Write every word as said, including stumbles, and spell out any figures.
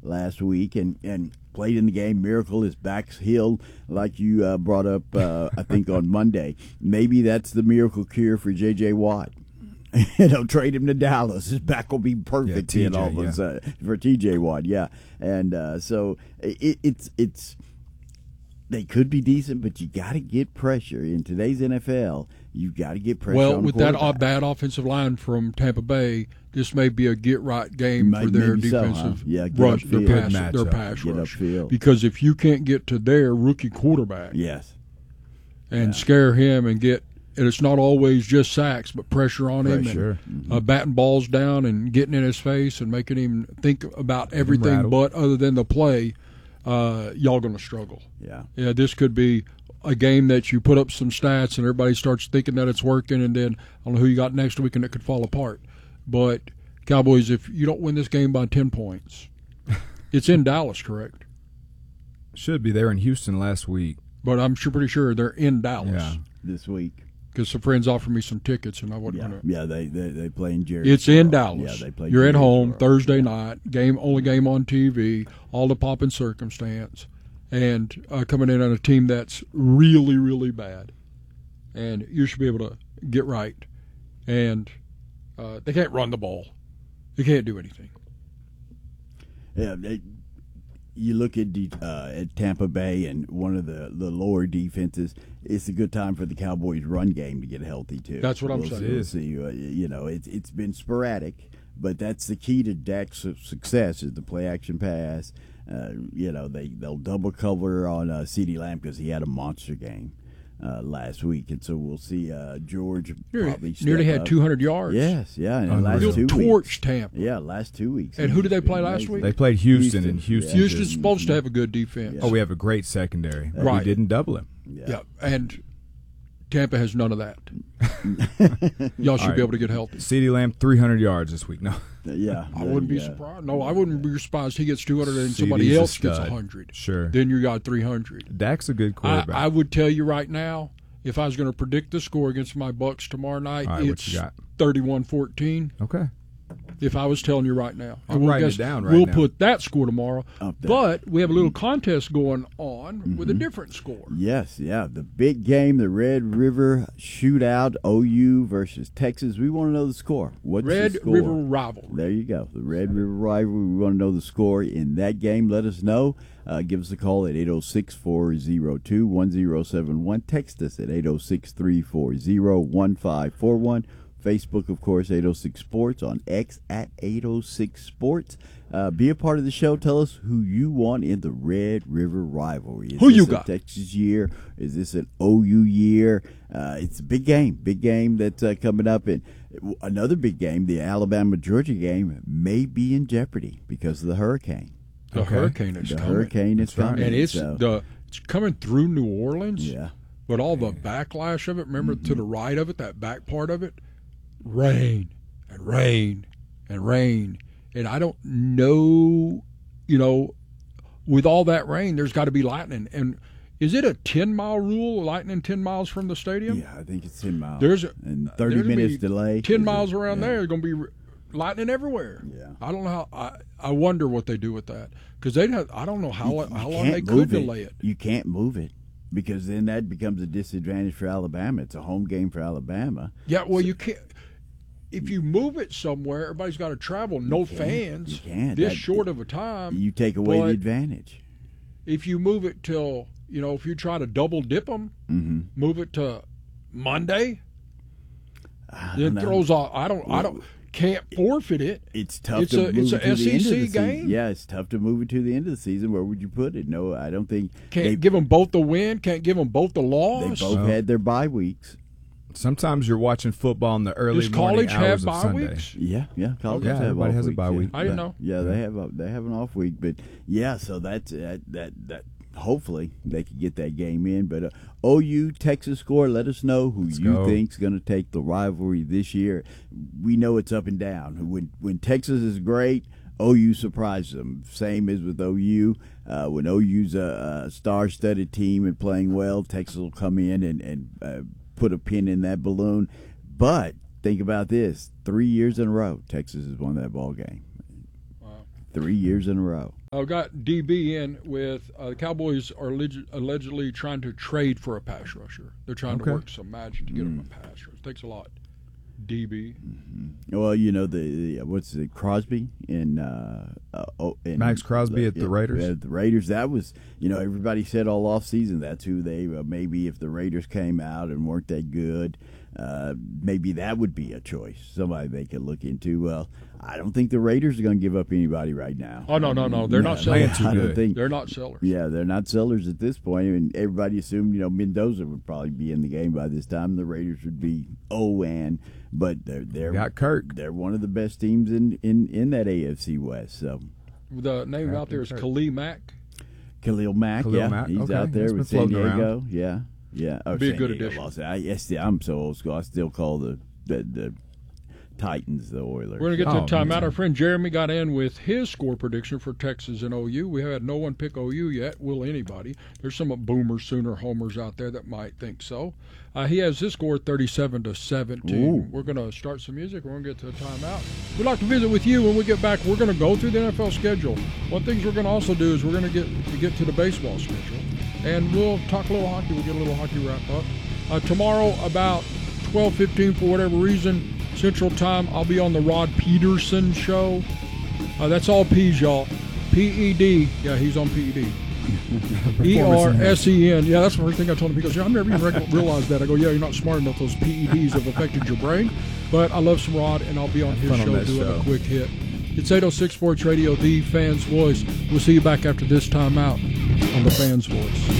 last week and, and played in the game. Miracle is back healed, like you uh, brought up, uh, I think, on Monday. Maybe that's the miracle cure for J J. Watt. You know, trade him to Dallas. His back will be perfect yeah, in all yeah. those, uh, for T J. Watt. Yeah, and uh, so it, it's it's they could be decent, but you got to get pressure in today's N F L. You got to get pressure. Well, on with the that quarterback. bad offensive line from Tampa Bay, this may be a get right game Maybe for their so, huh? defensive Yeah, get rush, their upfield. pass, Good their matchup. pass Get rush. upfield. Because if you can't get to their rookie quarterback Yes, and Yeah. scare him and get, and it's not always just sacks, but pressure on him Pressure. and Mm-hmm. uh, batting balls down and getting in his face and making him think about everything rattled. but other than the play, uh, y'all going to struggle. yeah. Yeah, this could be a game that you put up some stats and everybody starts thinking that it's working, and then I don't know who you got next week and it could fall apart. But Cowboys, if you don't win this game by ten points, it's in Dallas, correct? Should be there in Houston last week. But I'm sure, pretty sure they're in Dallas Yeah. This week. because some friends offered me some tickets and I wasn't Yeah, going to. yeah. They they they play in Jerry. It's in Dallas. Yeah, they play. You're at home Jerry'sboro. Thursday night. Game only game on T V. All the pop and circumstance, and uh, coming in on a team that's really really bad, and you should be able to get right. And uh, they can't run the ball. They can't do anything. Yeah, they, you look at the, uh, at Tampa Bay and one of the, the lower defenses. It's a good time for the Cowboys' run game to get healthy too. That's what I'm We'll saying. see- we'll see, uh, you know, it's it's been sporadic, but that's the key to Dak's su- success is the play action pass. Uh, you know, they they'll double cover on uh, CeeDee Lamb because he had a monster game uh, last week, and so we'll see uh, George Nearly, probably step nearly had up. two hundred yards. Yes, yeah, in the Unreal. last He'll two torch weeks. Tampa. Yeah, last two weeks. And who did they play It's last amazing. week? They played Houston, Houston, and Houston. yeah. Houston's supposed to have a good defense. Yeah. Oh, we have a great secondary. but Right. We didn't double him. Yeah, and Tampa has none of that. Y'all should All right. be able to get healthy. CeeDee Lamb, three hundred yards this week. No, Yeah, I wouldn't be yeah. surprised. No, I wouldn't be surprised he gets two hundred and C D's somebody a else gets stud. one hundred. Sure. Then you got three hundred. Dak's a good I, quarterback. I would tell you right now, if I was going to predict the score against my Bucks tomorrow night, All right, what it's you got? thirty-one fourteen. Okay. If I was telling you right now. I'm And we'll writing it guess- down right We'll now. put that score tomorrow. Up there. But we have a little contest going on with a Mm-hmm. different score. Yes, yeah, the big game, the Red River Shootout, O U versus Texas. We want to know the score. What's Red the score? River Rivalry. There you go, the Red River Rivalry. We want to know the score in that game. Let us know. Uh, give us a call at eight oh six, four oh two, one oh seven one. Text us at eight oh six, three four oh, one five four one. Facebook, of course, eight oh six Sports. On X at eight oh six Sports. Uh, be a part of the show. Tell us who you want in the Red River Rivalry. Is Who you this a got? Texas year? Is this an O U year? Uh, it's a big game. Big game that's uh, coming up. And another big game, the Alabama-Georgia game, may be in jeopardy because of the hurricane. The Okay. hurricane is The coming. hurricane is That's right. coming. And it's so, the it's coming through New Orleans. yeah. But all the backlash of it, remember Mm-hmm. to the right of it, that back part of it, rain and rain and rain. And I don't know, you know, with all that rain, there's got to be lightning. And is it a ten-mile rule, lightning ten miles from the stadium? Yeah, I think it's ten miles. There's a, and thirty there's gonna minutes be delay. ten Is miles it? around Yeah. there, there's going to be lightning everywhere. Yeah. I don't know how, I, I wonder what they do with that. Because they have, I don't know how, You- you how long can't they could move delay it. You can't move it because then that becomes a disadvantage for Alabama. It's a home game for Alabama. Yeah, well, you can't. If you move it somewhere, everybody's got to travel. No can't. fans. You can't. This That- short of a time. You take away but the advantage. if you move it till, you know, if you try to double dip them, Mm-hmm. move it to Monday, I then don't know. throws off. I don't. I don't. Can't forfeit it. It's tough It's to a- move it's it a to the end of S E C the season. game. Yeah, it's tough to move it to the end of the season. Where would you put it? No, I don't think Can't they, give them both the win. Can't give them both the they loss. both No. had their bye weeks. Sometimes you're watching football in the early Does morning college hours have of bye Sunday. weeks? Yeah, yeah. College Yeah, have everybody off has a weeks, bye yeah. week. I didn't Yeah, know. Yeah, they have a, they have an off week, but yeah. So that's that that that. Hopefully they could get that game in. But uh, O U Texas score. Let us know who Let's you go. think's going to take the rivalry this year. We know it's up and down. When when Texas is great, O U surprises them. Same as with O U. Uh, when O U's a, a star-studded team and playing well, Texas will come in and and uh, put a pin in that balloon. But think about this: three years in a row, Texas has won that ball game. Wow. three years in a row. I've got D B in with uh, the Cowboys are alleg- allegedly trying to trade for a pass rusher. They're trying Okay. to work some magic to get him a pass rusher. It takes a lot. D B. Mm-hmm. Well, you know the, the what's it, Crosby in, uh, uh, oh, in Max Crosby at the Raiders? At the Raiders, that was you know everybody said all off season that's who they uh, maybe if the Raiders came out and weren't that good, uh, maybe that would be a choice, somebody they could look into. Well, I don't think the Raiders are going to give up anybody right now. Oh no no no, they're not playing sellers. too I don't good. think They're not sellers. Yeah, they're not sellers at this point. I mean, everybody assumed, you know, Mendoza would probably be in the game by this time. The Raiders would be oh and, but they're they're Got Kirk. They're one of the best teams in, in, in that A F C West. So The name out there is Kirk. Khalil Mack. Khalil Mack, Khalil yeah, Mack, he's okay. out there He's been with San floating Diego. around. Yeah, yeah. Oh, Be a San good Diego addition. lost. I, yes, I'm so old school. I still call the the, the Titans the Oilers. We're going to get to Oh, the timeout. man. Our friend Jeremy got in with his score prediction for Texas and O U. We had no one pick O U yet. Will anybody? There's some boomer Sooner homers out there that might think so. Uh, he has his score thirty-seven to seventeen. Ooh. We're going to start some music. We're going to get to the timeout. We'd like to visit with you when we get back. We're going to go through the N F L schedule. One thing we're going to also do is we're going to get to get to the baseball schedule, and we'll talk a little hockey. We'll get a little hockey wrap up. Uh, tomorrow about twelve fifteen for whatever reason, Central Time, I'll be on the Rod Peterson show. Uh, that's all P's, y'all. P E D. Yeah, he's on P E D. E R S E N. Yeah, that's the first thing I told him. He goes, yeah, I never even rec- realized that. I go, yeah, you're not smart enough. Those P E Ds have affected your brain. But I love some Rod, and I'll be on his fun on show that doing show. a quick hit. It's eight oh six Sports Radio, the Fan's Voice. We'll see you back after this time out on the Fan's Voice.